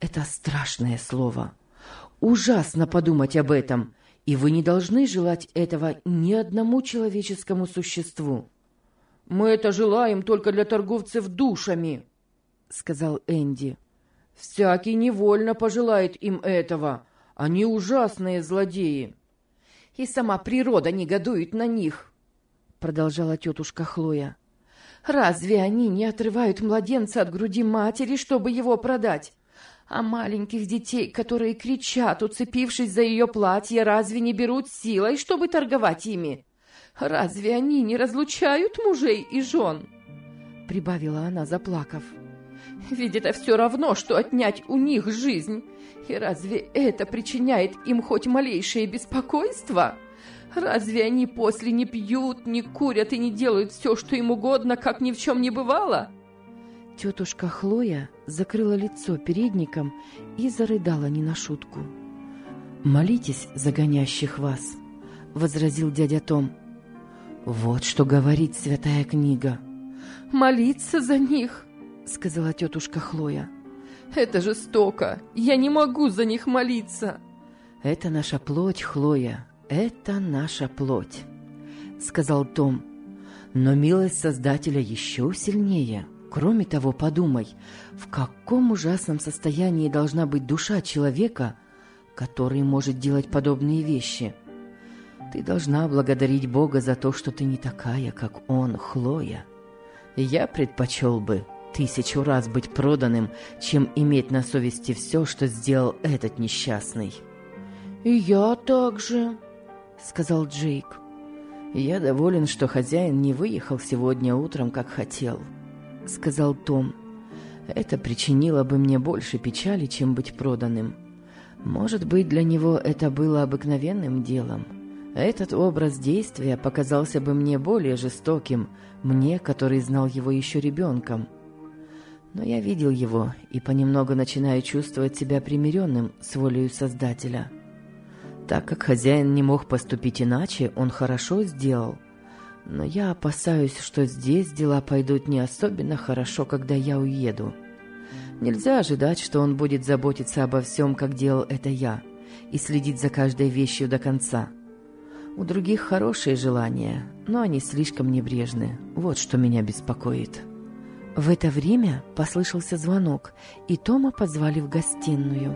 Это страшное слово. Ужасно подумать об этом, и вы не должны желать этого ни одному человеческому существу. «Мы это желаем только для торговцев душами», — сказал Энди. «Всякий невольно пожелает им этого. Они ужасные злодеи». «И сама природа негодует на них», — продолжала тетушка Хлоя. «Разве они не отрывают младенца от груди матери, чтобы его продать? А маленьких детей, которые кричат, уцепившись за ее платье, разве не берут силой, чтобы торговать ими? Разве они не разлучают мужей и жен?» Прибавила она, заплакав. «Ведь это все равно, что отнять у них жизнь. И разве это причиняет им хоть малейшее беспокойство? Разве они после не пьют, не курят и не делают все, что им угодно, как ни в чем не бывало?» Тетушка Хлоя закрыла лицо передником и зарыдала не на шутку. «Молитесь за гонящих вас», — возразил дядя Том. «Вот что говорит святая книга». «Молиться за них», — сказала тетушка Хлоя. «Это жестоко. Я не могу за них молиться». «Это наша плоть, Хлоя, это наша плоть», — сказал Том. «Но милость Создателя еще сильнее. Кроме того, подумай, в каком ужасном состоянии должна быть душа человека, который может делать подобные вещи. Ты должна благодарить Бога за то, что ты не такая, как Он, Хлоя. Я предпочел бы 1000 раз быть проданным, чем иметь на совести все, что сделал этот несчастный». «И я также», — сказал Джейк. «Я доволен, что хозяин не выехал сегодня утром, как хотел», — сказал Том. «Это причинило бы мне больше печали, чем быть проданным. Может быть, для него это было обыкновенным делом. Этот образ действия показался бы мне более жестоким, мне, который знал его еще ребенком. Но я видел его и понемногу начинаю чувствовать себя примиренным с волею Создателя. Так как хозяин не мог поступить иначе, он хорошо сделал. Но я опасаюсь, что здесь дела пойдут не особенно хорошо, когда я уеду. Нельзя ожидать, что он будет заботиться обо всем, как делал это я, и следить за каждой вещью до конца. У других хорошие желания, но они слишком небрежны. Вот что меня беспокоит». В это время послышался звонок, и Тома позвали в гостиную.